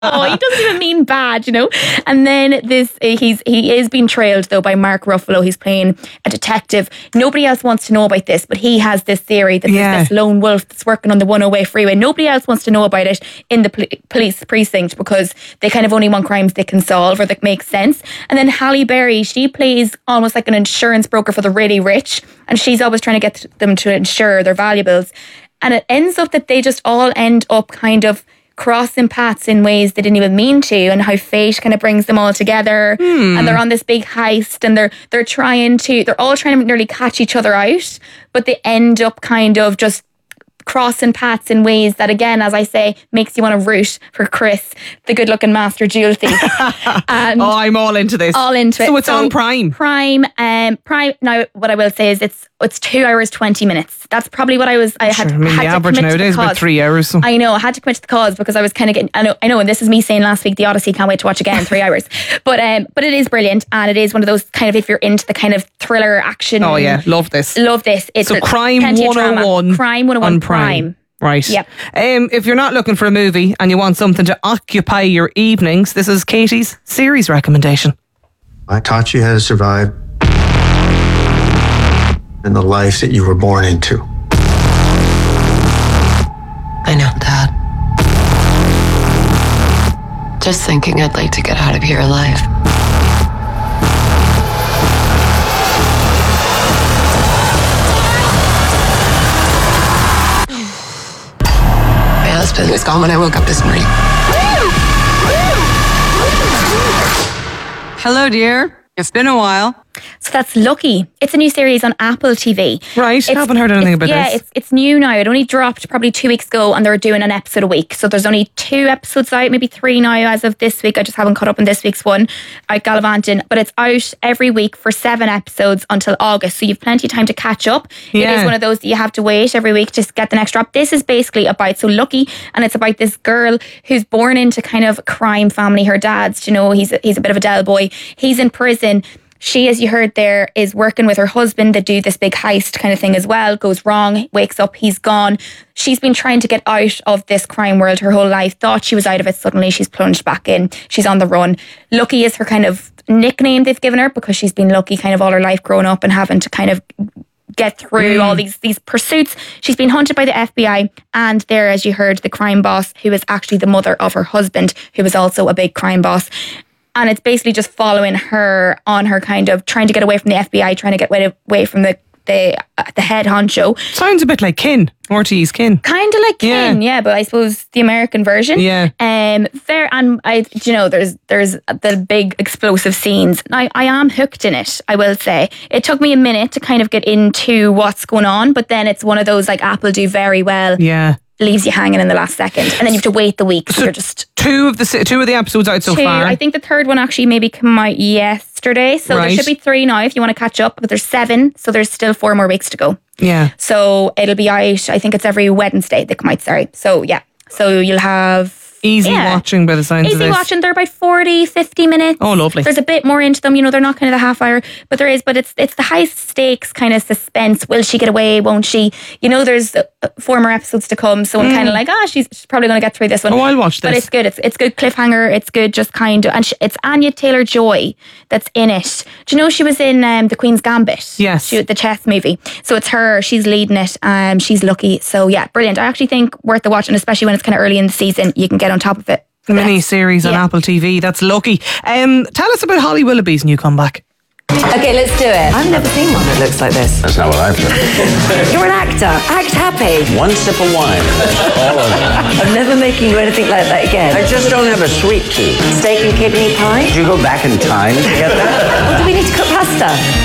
Oh, he doesn't even mean bad, you know. And then he is being trailed though by Mark Ruffalo. He's playing a detective. Nobody else wants to know about this, but he has this theory that there's this lone wolf that's working on the one-way freeway. Nobody else wants to know about it in the police precinct because they kind of only want crimes they can solve or that make sense. And then Halle Berry, she plays almost like an insurance broker for the really rich, and she's always trying to get them to insure their valuables. And it ends up that they just all end up kind of crossing paths in ways they didn't even mean to, and how fate kind of brings them all together. And they're on this big heist, and they're all trying to nearly catch each other out, but they end up kind of just crossing paths in ways that, again, as I say, makes you want to root for Chris, the good-looking master jewel thief. And I'm all into this. All into it. So it's on Prime. Prime. Now, what I will say is it's 2 hours 20 minutes. That's probably what I had the average nowadays is about 3 hours. So. I know. I had to commit to the cause because I was kind of getting. I know. And this is me saying last week, The Odyssey. Can't wait to watch again. 3 hours. But it is brilliant, and it is one of those kind of, if you're into the kind of thriller action. Oh yeah, love this. It's so Crime 101. Crime 101 on Prime. Right. Yep. If you're not looking for a movie and you want something to occupy your evenings, this is Katie's series recommendation. I taught you how to survive in the life that you were born into. I know, Dad. Just thinking I'd like to get out of here alive. My husband was gone when I woke up this morning. Hello, dear. It's been a while. So that's Lucky. It's a new series on Apple TV. Right, haven't heard anything about this. It's new now. It only dropped probably 2 weeks ago, and they're doing an episode a week. So there's only 2 episodes out, maybe 3 now as of this week. I just haven't caught up on this week's one, out gallivanting. But it's out every week for 7 episodes until August. So you've plenty of time to catch up. Yeah. It is one of those that you have to wait every week to get the next drop. This is basically about Lucky, and it's about this girl who's born into kind of a crime family. Her dad's, he's a bit of a Del boy. He's in prison. She, as you heard there, is working with her husband that do this big heist kind of thing as well. Goes wrong, wakes up, he's gone. She's been trying to get out of this crime world her whole life. Thought she was out of it. Suddenly she's plunged back in. She's on the run. Lucky is her kind of nickname they've given her because she's been lucky kind of all her life growing up and having to kind of get through all these pursuits. She's been hunted by the FBI, and there, as you heard, the crime boss, who is actually the mother of her husband, who is also a big crime boss. And it's basically just following her on her kind of trying to get away from the FBI, trying to get away from the head honcho. Sounds a bit like Kin, Ortiz Kin. Kind of like Kin, yeah, but I suppose the American version. Yeah. Fair, and there's the big explosive scenes. I am hooked in it, I will say. It took me a minute to kind of get into what's going on, but then it's one of those like Apple do very well. Yeah. Leaves you hanging in the last second, and then you have to wait the week. So you're just 2 of the episodes out so far. I think the third one actually maybe came out yesterday, so there should be 3 now if you want to catch up. But there's 7, so there's still 4 more weeks to go. Yeah. So it'll be out. I think it's every Wednesday they come out. Sorry. So yeah. So you'll have. Easy watching by the sounds of this. Easy watching. They're about 40, 50 minutes. Oh, lovely. There's a bit more into them. They're not kind of the half hour, but there is. But it's the high stakes kind of suspense. Will she get away? Won't she? There's 4 more episodes to come. So I'm kind of like, she's probably going to get through this one. Oh, I'll watch this. But it's good. It's good cliffhanger. It's good just kind of. And it's Anya Taylor-Joy that's in it. Do you know she was in The Queen's Gambit? Yes. The chess movie. So it's her. She's leading it. She's Lucky. So yeah, brilliant. I actually think worth the watching, especially when it's kind of early in the season. You can get on top of it. Mini series on Apple TV. That's Lucky. Tell us about Holly Willoughby's new comeback. Okay, let's do it. I've never seen one that looks like this. That's not what I've done. You're an actor. Act happy. 1 sip of wine, and that's all of it. I'm never making you anything like that again. I just don't have a sweet tooth. Steak and kidney pie? Did you go back in time to get that? Or do we need to cook pasta?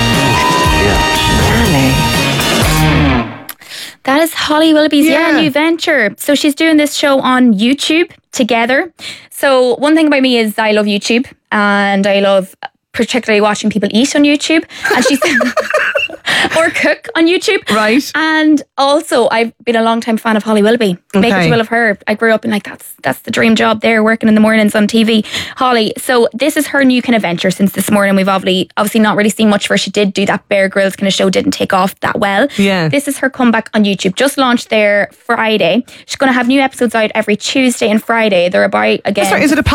Yeah. Darling. That is Holly Willoughby's new venture. So she's doing this show on YouTube together. So one thing about me is I love YouTube, and I love particularly watching people eat on YouTube. And she's or cook on YouTube. Right. And also, I've been a long time fan of Holly Willoughby. Make what you will of her. I grew up in that's the dream job there, working in the mornings on TV. Holly. So this is her new kind of venture since this morning. We've obviously not really seen much of her. She did do that Bear Grylls kind of show, didn't take off that well. Yeah. This is her comeback on YouTube. Just launched there Friday. She's going to have new episodes out every Tuesday and Friday. They're about, again... Sorry, is it a